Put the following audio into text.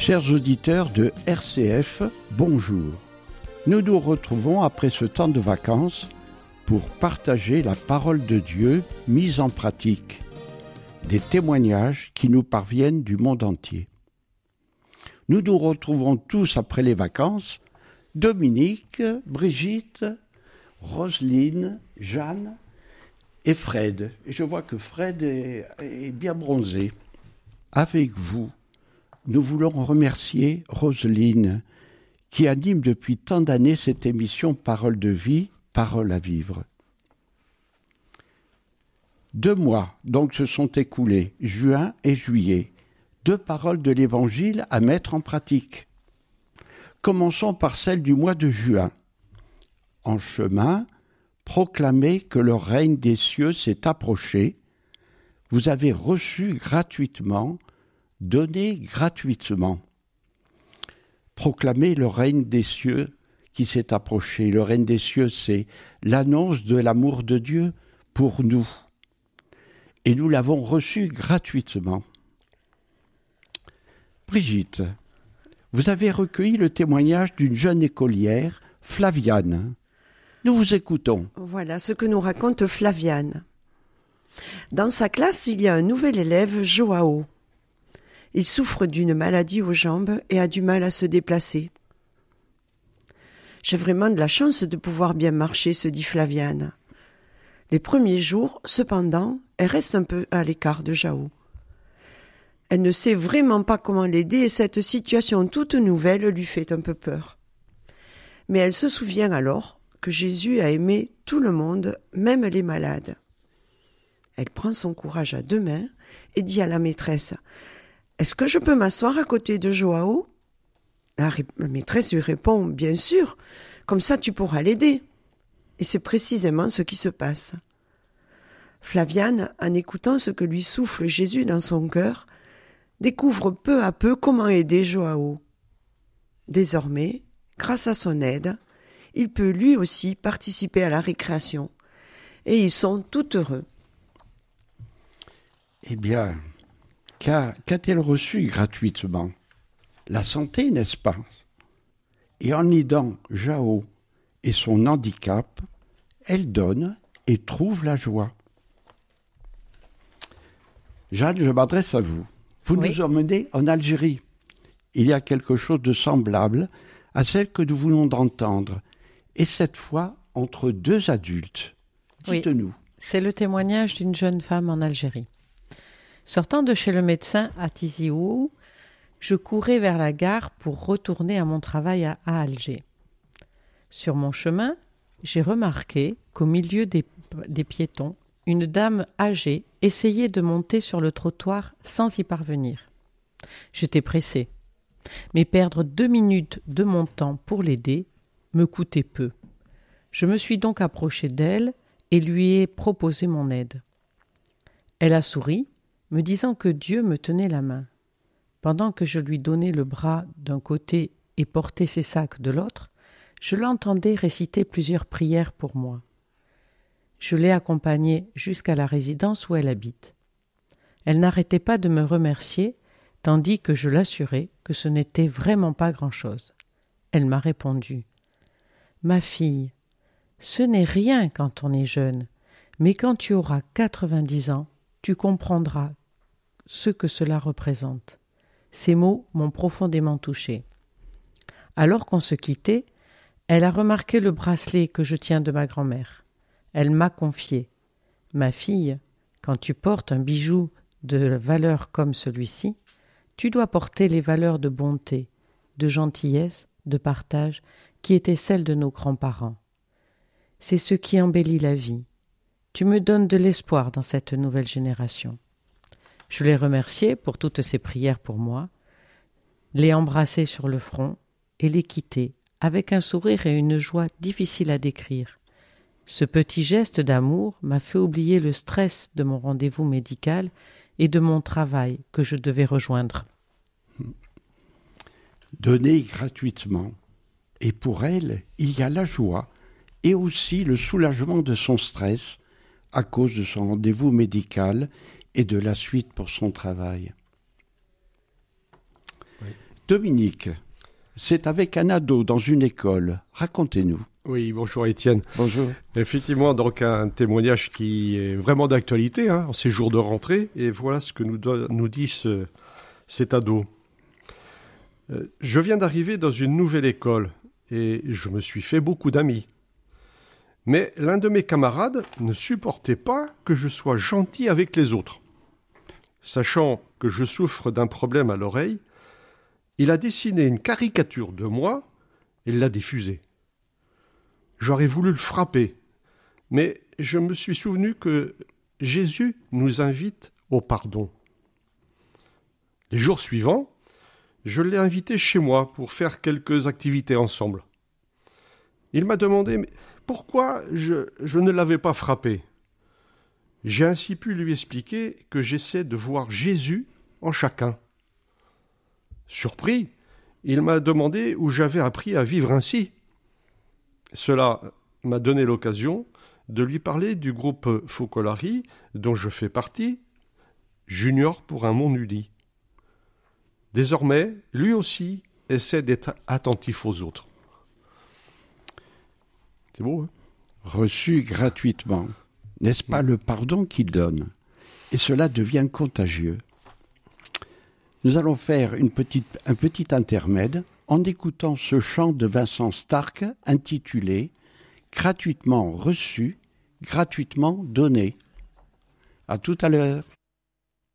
Chers auditeurs de RCF, bonjour. Nous nous retrouvons après ce temps de vacances pour partager la parole de Dieu mise en pratique, des témoignages qui nous parviennent du monde entier. Nous nous retrouvons tous après les vacances, Dominique, Brigitte, Roselyne, Jeanne et Fred. Et je vois que Fred est bien bronzé. Avec vous, nous voulons remercier Roselyne qui anime depuis tant d'années cette émission Parole de vie, Parole à vivre. 2 mois donc se sont écoulés, juin et juillet. 2 paroles de l'Évangile à mettre en pratique. Commençons par celle du mois de juin. En chemin, proclamez que le règne des cieux s'est approché. Vous avez reçu gratuitement, donné gratuitement. Proclamer le règne des cieux qui s'est approché. Le règne des cieux, c'est l'annonce de l'amour de Dieu pour nous. Et nous l'avons reçu gratuitement. Brigitte, vous avez recueilli le témoignage d'une jeune écolière, Flaviane. Nous vous écoutons. Voilà ce que nous raconte Flaviane. Dans sa classe, il y a un nouvel élève, Joao. Il souffre d'une maladie aux jambes et a du mal à se déplacer. « J'ai vraiment de la chance de pouvoir bien marcher », se dit Flaviane. Les premiers jours, cependant, elle reste un peu à l'écart de Joao. Elle ne sait vraiment pas comment l'aider et cette situation toute nouvelle lui fait un peu peur. Mais elle se souvient alors que Jésus a aimé tout le monde, même les malades. Elle prend son courage à 2 mains et dit à la maîtresse « Est-ce que je peux m'asseoir à côté de Joao ?» La maîtresse lui répond « Bien sûr, comme ça tu pourras l'aider. » Et c'est précisément ce qui se passe. Flaviane, en écoutant ce que lui souffle Jésus dans son cœur, découvre peu à peu comment aider Joao. Désormais, grâce à son aide, il peut lui aussi participer à la récréation. Et ils sont tout heureux. Eh bien, qu'a-t-elle reçu gratuitement ? La santé, n'est-ce pas ? Et en aidant Joao et son handicap, elle donne et trouve la joie. Jeanne, je m'adresse à vous. Vous nous emmenez en Algérie. Il y a quelque chose de semblable à celle que nous venons d'entendre, et cette fois entre 2 adultes. Dites-nous. Oui, c'est le témoignage d'une jeune femme en Algérie. Sortant de chez le médecin à Tizi Ouzou, je courais vers la gare pour retourner à mon travail à Alger. Sur mon chemin, j'ai remarqué qu'au milieu des piétons, une dame âgée essayait de monter sur le trottoir sans y parvenir. J'étais pressé, mais perdre 2 minutes de mon temps pour l'aider me coûtait peu. Je me suis donc approché d'elle et lui ai proposé mon aide. Elle a souri, me disant que Dieu me tenait la main. Pendant que je lui donnais le bras d'un côté et portais ses sacs de l'autre, je l'entendais réciter plusieurs prières pour moi. Je l'ai accompagnée jusqu'à la résidence où elle habite. Elle n'arrêtait pas de me remercier, tandis que je l'assurais que ce n'était vraiment pas grand-chose. Elle m'a répondu « Ma fille, ce n'est rien quand on est jeune, mais quand tu auras 90 ans, tu comprendras ce que cela représente. » Ces mots m'ont profondément touchée. Alors qu'on se quittait, elle a remarqué le bracelet que je tiens de ma grand-mère. Elle m'a confié « Ma fille, quand tu portes un bijou de valeur comme celui-ci, tu dois porter les valeurs de bonté, de gentillesse, de partage qui étaient celles de nos grands-parents. C'est ce qui embellit la vie. Tu me donnes de l'espoir dans cette nouvelle génération. » Je l'ai remercié pour toutes ses prières pour moi, l'ai embrassé sur le front et l'ai quitté avec un sourire et une joie difficiles à décrire. Ce petit geste d'amour m'a fait oublier le stress de mon rendez-vous médical et de mon travail que je devais rejoindre. Donner gratuitement. Et pour elle, il y a la joie et aussi le soulagement de son stress à cause de son rendez-vous médical et de la suite pour son travail. Oui. Dominique, c'est avec un ado dans une école. Racontez-nous. Oui, bonjour Étienne. Bonjour. Effectivement, donc un témoignage qui est vraiment d'actualité, en ces jours de rentrée. Et voilà ce que nous dit cet ado. Je viens d'arriver dans une nouvelle école et je me suis fait beaucoup d'amis. Mais l'un de mes camarades ne supportait pas que je sois gentil avec les autres. Sachant que je souffre d'un problème à l'oreille, il a dessiné une caricature de moi et l'a diffusée. J'aurais voulu le frapper, mais je me suis souvenu que Jésus nous invite au pardon. Les jours suivants, je l'ai invité chez moi pour faire quelques activités ensemble. Il m'a demandé pourquoi je ne l'avais pas frappé. J'ai ainsi pu lui expliquer que j'essaie de voir Jésus en chacun. Surpris, il m'a demandé où j'avais appris à vivre ainsi. Cela m'a donné l'occasion de lui parler du groupe Focolari, dont je fais partie, Junior pour un monde uni. Désormais, lui aussi essaie d'être attentif aux autres. C'est beau, hein ? Reçu gratuitement. N'est-ce pas le pardon qu'il donne? Et cela devient contagieux. Nous allons faire un petit intermède en écoutant ce chant de Vincent Stark intitulé « Gratuitement reçu, gratuitement donné ». À tout à l'heure.